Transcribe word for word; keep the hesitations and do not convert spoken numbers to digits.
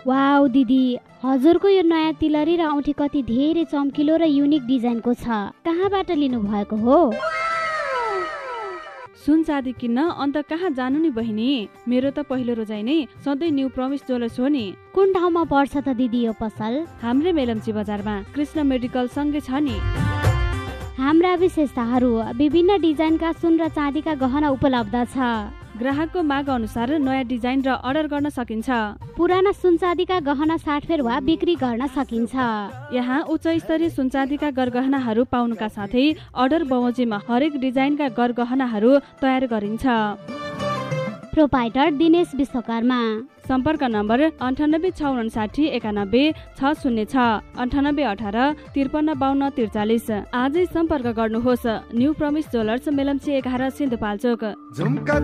Wow दिदी, हजुरको यो नयाँ तिलरी र औँठी कति धेरै चम्किलो र युनिक डिजाइनको छ। कहाँबाट लिनु भएको हो? सुन चाँदी किन्न अन्त कहाँ जानु नि बहिनी? मेरो त पहिलो रोजाइ नै सधैँ न्यू प्रमिस ज्वेलर्स हो नि। कुन ठाउँमा पर्छ त दिदी यो पसल? हाम्रै मेलम्ची बजारमा कृष्ण मेडिकल सँगै छ नि। हाम्रा विशेषताहरू विभिन्न डिजाइनका सुन र चाँदीका गहना उपलब्ध छ। ग्राहकको माग अनुसार नयाँ डिजाइन र अर्डर गर्न सकिन्छ। पुराना सुन चाँदीका गहना साटफेर वा बिक्री गर्न सकिन्छ। यहाँ उच्च स्तरीय सुन चाँदीका गरगहनाहरू पाउनुका साथै अर्डर बमोजिममा हरेक डिजाइनका गरगहनाहरू तयार गरिन्छ। प्रोपाइटर दिनेश विश्वकर्मा। सम्पर्क नम्बर अन्ठानब्बे छ उनासाठी एकानब्बे छ शून्य छ अन्ठानब्बे अठार त्रिपन्न बाहन्न त्रिचालिस। आजै सम्पर्क गर्नुहोस्। न्यू प्रमिस ज्वेलर्स, मेलम्ची एघार, सिन्धुपाल्चोक।